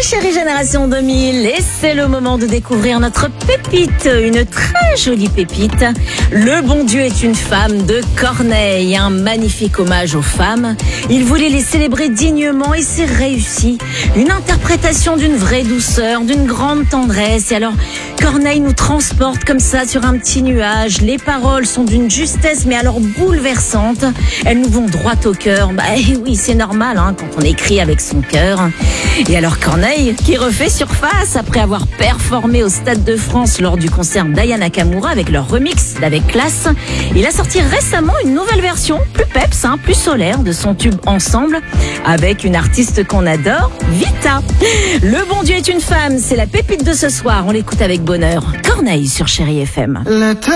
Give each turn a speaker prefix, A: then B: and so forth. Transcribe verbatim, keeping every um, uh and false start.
A: Chérie Génération deux mille, et c'est le moment de découvrir notre pépite, une très jolie pépite. Le bon Dieu est une femme de Corneille, un magnifique hommage aux femmes. Il voulait les célébrer dignement et c'est réussi. Une interprétation d'une vraie douceur, d'une grande tendresse. Et alors, Corneille nous transporte comme ça sur un petit nuage. Les paroles sont d'une justesse, mais alors bouleversante. Elles nous vont droit au cœur. Bah oui, c'est normal hein, quand on écrit avec son cœur. Et alors Corneille, qui refait surface après avoir performé au Stade de France lors du concert d'Aya Nakamura avec leur remix d'Avec Classe, il a sorti récemment une nouvelle version, plus peps, hein, plus solaire, de son tube Ensemble, avec une artiste qu'on adore, Vita. Le bon Dieu est une femme, c'est la pépite de ce soir, on l'écoute avec bonheur. Corneille sur Chérie F M.